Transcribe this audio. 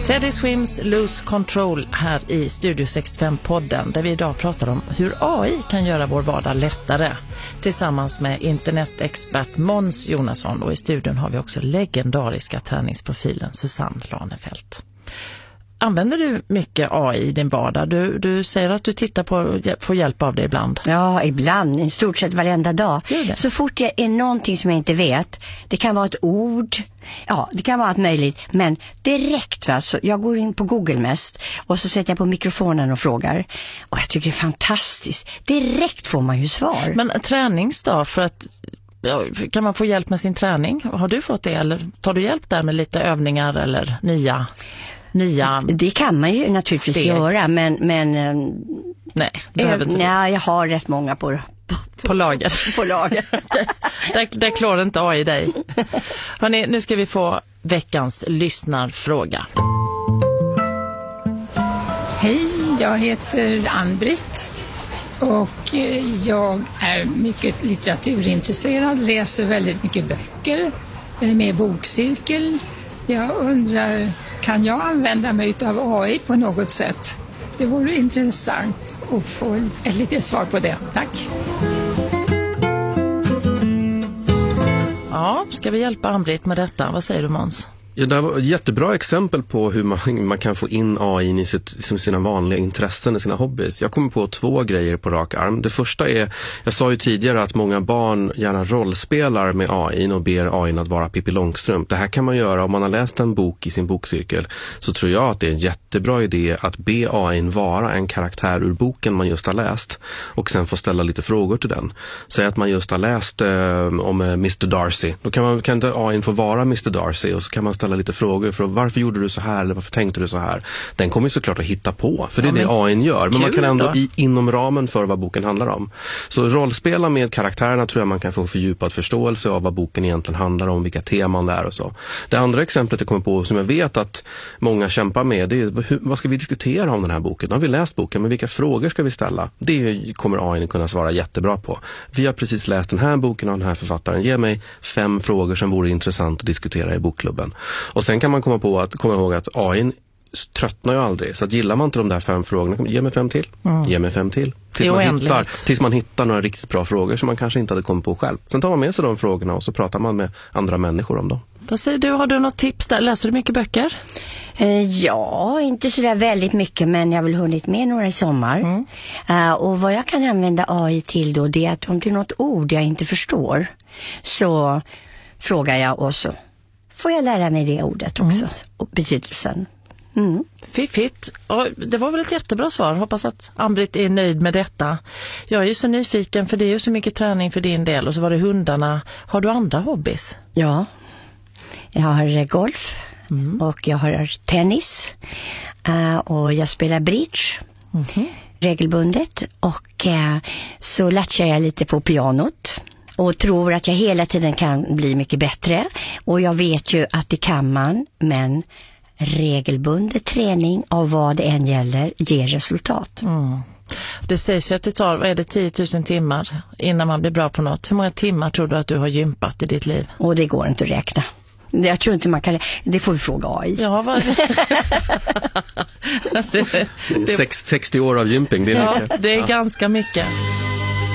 Teddy Swims Lose Control här i Studio 65-podden, där vi idag pratar om hur AI kan göra vår vardag lättare, tillsammans med internetexpert Måns Jonasson, och i studion har vi också legendariska träningsprofilen Susanne Lanefelt. Använder du mycket AI i din vardag? Du säger att du tittar på och får hjälp av det ibland. Ja, ibland. I stort sett varenda dag. Så fort det är någonting som jag inte vet, det kan vara ett ord, ja, det kan vara allt möjligt, men direkt, va, så jag går in på Google mest och så sätter jag på mikrofonen och frågar. Och jag tycker det är fantastiskt. Direkt får man ju svar. Men träningsdag, för att kan man få hjälp med sin träning? Har du fått det, eller tar du hjälp där med lite övningar eller nya? Det kan man ju naturligtvis göra, men nej, jag har rätt många på lager. På lager. där klarar inte AI dig. Hörrni, nu ska vi få veckans lyssnarfråga. Hej, jag heter Ann-Britt och jag är mycket litteraturintresserad, läser väldigt mycket böcker, jag är med i bokcirkel. Jag undrar, kan jag använda mig av AI på något sätt? Det vore intressant att få ett litet svar på det. Tack. Ja, ska vi hjälpa Ann-Britt med detta? Vad säger du, Måns? Ja, det var ett jättebra exempel på hur man kan få in AI i sina vanliga intressen, i sina hobbys. Jag kommer på 2 grejer på rak arm. Det första är, jag sa ju tidigare att många barn gärna rollspelar med AI och ber AI att vara Pippi Långstrump. Det här kan man göra om man har läst en bok i sin bokcirkel. Så tror jag att det är en jättebra idé att be AI vara en karaktär ur boken man just har läst och sen få ställa lite frågor till den. Säg att man just har läst om Mr. Darcy. Då kan inte AI få vara Mr. Darcy, och så kan man ställa lite frågor för varför gjorde du så här eller varför tänkte du så här. Den kommer ju såklart att hitta på, för det är det AI gör. Men man kan ändå inom ramen för vad boken handlar om. Så rollspela med karaktärerna tror jag man kan få fördjupad förståelse av vad boken egentligen handlar om, vilka teman det är och så. Det andra exemplet jag kommer på som jag vet att många kämpar med, det är vad ska vi diskutera om den här boken? Nu har vi läst boken, men vilka frågor ska vi ställa? Det kommer AI kunna svara jättebra på. Vi har precis läst den här boken av den här författaren. Ge mig 5 frågor som vore intressant att diskutera i bokklubben. Och sen kan man komma ihåg att AI tröttnar ju aldrig. Så att gillar man inte de där 5 frågorna, ge mig 5 till. Ge mig 5 till. Tills man hittar några riktigt bra frågor som man kanske inte hade kommit på själv. Sen tar man med sig de frågorna och så pratar man med andra människor om dem. Vad säger du? Har du något tips där? Läser du mycket böcker? Ja, inte så där väldigt mycket, men jag har väl hunnit med några i sommar. Och vad jag kan använda AI till då, det är att om det är något ord jag inte förstår så frågar jag, och så får jag lära mig det ordet också, och betydelsen. Fiffigt. Och det var väl ett jättebra svar. Hoppas att Ann-Britt är nöjd med detta. Jag är ju så nyfiken, för det är ju så mycket träning för din del. Och så var det hundarna. Har du andra hobbys? Ja, jag har golf och jag har tennis och jag spelar bridge regelbundet, och så latchar jag lite på pianot. Och tror att jag hela tiden kan bli mycket bättre. Och jag vet ju att det kan man, men regelbunden träning av vad det än gäller ger resultat. Det sägs ju att det tar 10 000 timmar innan man blir bra på något. Hur många timmar tror du att du har gympat i ditt liv? Och det går inte att räkna. Jag tror inte man kan, det får vi fråga AI. Ja, vad? 60 år av gymping, det är mycket. Det är ganska mycket.